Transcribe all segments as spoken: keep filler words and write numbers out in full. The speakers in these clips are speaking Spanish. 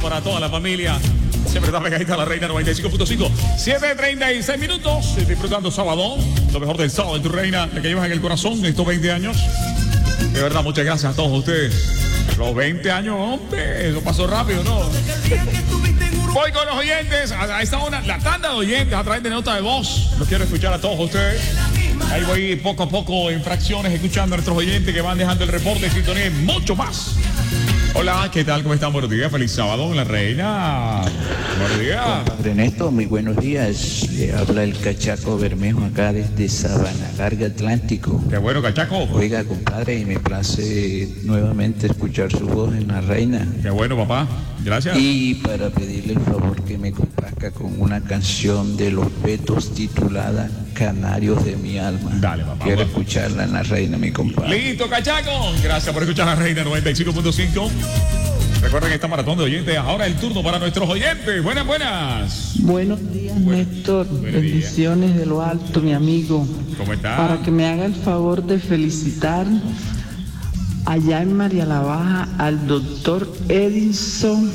para toda la familia. Siempre está pegadita a la Reina noventa y cinco punto cinco. siete treinta y seis minutos. Disfrutando sábado. Lo mejor del sábado en tu Reina. La que llevas en el corazón estos veinte años. De verdad, muchas gracias a todos ustedes. Los veinte años, hombre. Eso pasó rápido, ¿no? Voy con los oyentes. A esta hora, la tanda de oyentes a través de nota de voz. Los quiero escuchar a todos ustedes. Ahí voy poco a poco en fracciones escuchando a nuestros oyentes que van dejando el reporte, sintonía y mucho más. Hola, ¿qué tal? ¿Cómo están? Buenos días, feliz sábado, la Reina. Buenos días. Compadre Néstor, muy buenos días. Le habla el Cachaco Bermejo acá desde Sabana Larga, Atlántico. Qué bueno, Cachaco. Oiga, compadre, me place nuevamente escuchar su voz en la Reina. Qué bueno, papá. Gracias. Y para pedirle el favor que me complazca con una canción de Los Betos titulada Canarios de mi alma. Dale, papá. Quiero papá. escucharla en la Reina, mi compadre. Listo, Cachaco. Gracias por escuchar a la Reina noventa y cinco punto cinco. Recuerden esta maratón de oyentes. Ahora el turno para nuestros oyentes. Buenas, buenas. Buenos días, Buen, Néstor. Buenos Bendiciones días. de lo alto, mi amigo. ¿Cómo está? Para que me haga el favor de felicitar allá en María la Baja al doctor Edison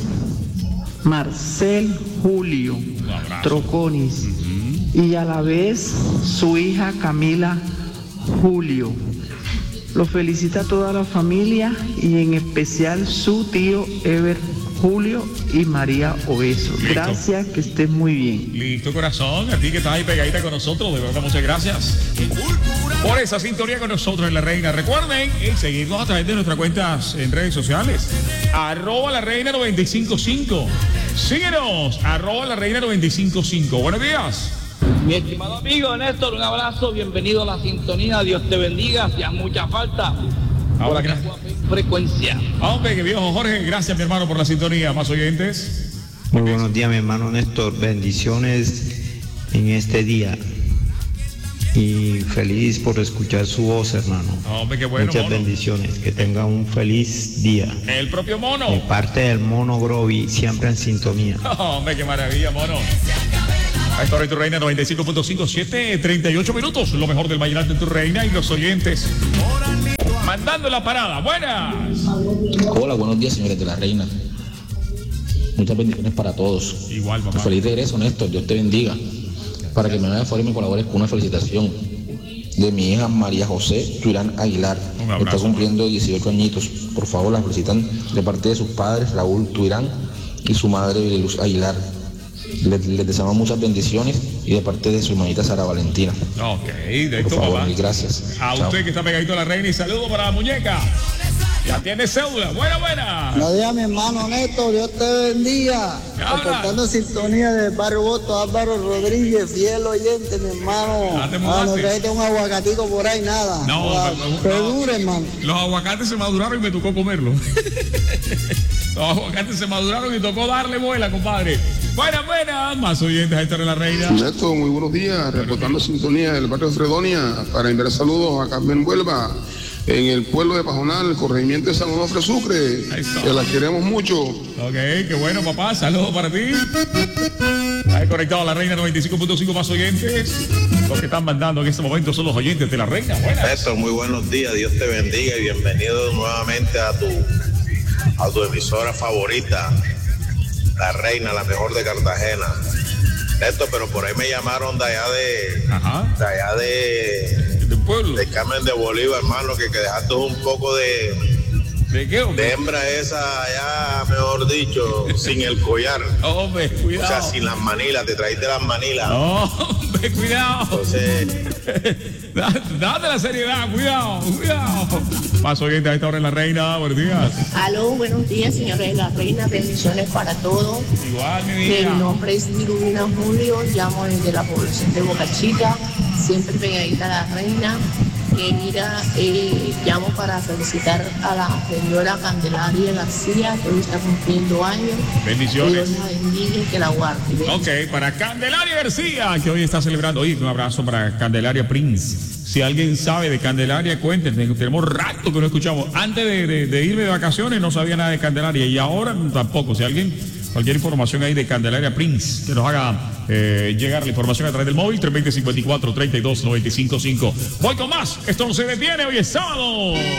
Marcel Julio Troconis uh-huh. y a la vez su hija Camila Julio. Lo felicita a toda la familia y en especial su tío Ever Julio y María Obeso. Listo. Gracias, que estés muy bien. Listo, corazón. A ti que estás ahí pegadita con nosotros, de verdad, muchas gracias por esa sintonía con nosotros en La Reina. Recuerden eh, seguirnos a través de nuestras cuentas en redes sociales. Arroba La Reina noventa y cinco punto cinco. Síguenos, arroba La Reina noventa y cinco punto cinco. Buenos días. Mi estimado amigo Néstor, un abrazo, bienvenido a la sintonía, Dios te bendiga, hacía mucha falta. Ahora, gracias. Frecuencia. Hombre, que viejo Jorge, gracias mi hermano por la sintonía. Más oyentes. Muy buenos días mi hermano Néstor, bendiciones en este día. Y feliz por escuchar su voz, hermano. Hombre, qué bueno. Muchas mono. bendiciones, que tenga un feliz día. El propio mono. De parte del mono Grovi, siempre en sintonía. Hombre, qué maravilla, mono. A esta hora en tu Reina noventa y cinco punto cinco, siete treinta y ocho minutos. Lo mejor del vallenato en tu Reina y los oyentes. Mandando la parada. Buenas. Hola, buenos días, señores de La Reina. Muchas bendiciones para todos. Igual, papá. Feliz regreso, Néstor. Dios te bendiga. Para que me vaya favor y me colabores con una felicitación de mi hija María José Tuirán Aguilar. Un abrazo. Está cumpliendo dieciocho añitos. Por favor, la felicitan de parte de sus padres, Raúl Tuirán, y su madre, Luz Aguilar. Les, les deseamos muchas bendiciones y de parte de su hermanita Sara Valentina. Ok, de Por esto, favor, papá. mil gracias. A Chao. usted que está pegadito a La Reina y saludo para la muñeca. Ya tiene cédula. Buena, buena. Buenos días, mi hermano Néstor, Dios te bendiga. Reportando sintonía del barrio Boto, Álvaro Rodríguez, fiel oyente, mi hermano. Ah, te Ah, mudaste. no traiste un aguacatico por ahí, nada. No, Wow. pero- Que no. dure, hermano. Los aguacates se maduraron y me tocó comerlos. Los aguacates se maduraron y tocó darle vuela, compadre. Buena, buena. Más oyentes a estar en La Reina. Néstor, muy buenos días, reportando sintonía del barrio de Fredonia para enviar saludos a Carmen Huelva en el pueblo de Pajonal, el corregimiento de San Onofre Sucre, Ahí está. que la queremos mucho. Ok, qué bueno, papá. Saludos para ti. Ahí conectado a La Reina noventa y cinco punto cinco más oyentes. Los que están mandando en este momento son los oyentes de La Reina. Buenas. Néstor, muy buenos días, Dios te bendiga y bienvenido nuevamente a tu, a tu emisora favorita, La Reina, la mejor de Cartagena. Néstor, pero por ahí me llamaron de allá de, Ajá. de allá de, Del pueblo. de Carmen de Bolívar, hermano, que, que dejaste un poco de, ¿De qué, hombre? de hembra esa allá, mejor dicho, sin el collar. Hombre, O cuidado. sea, sin las manilas, te traíste las manilas. No, hombre, cuidado. Entonces, Date date la seriedad, cuidado, cuidado. Más oyentes a esta hora en La Reina. Buenos días. Aló, buenos días, señores de La Reina, bendiciones para todos. Igual, mi Mi vida. nombre es Irumina Julio, llamo desde la población de Boca Chica, siempre pegadita a La Reina. Que mira, eh, llamo para felicitar a la señora Candelaria García, que hoy está cumpliendo años. Bendiciones. Que Dios la bendiga y que la guarde. Ok, para Candelaria García, que hoy está celebrando. Oye, un abrazo para Candelaria Prince. Si alguien sabe de Candelaria, cuéntenme. Tenemos rato que no escuchamos. Antes de, de, de irme de vacaciones no sabía nada de Candelaria y ahora tampoco. Si alguien, cualquier información ahí de Candelaria Prince, que nos haga eh, llegar la información a través del móvil tres dos cero, cincuenta y cuatro, treinta y dos, noventa y cinco, cinco. Voy con más. Esto no se detiene. Hoy es sábado.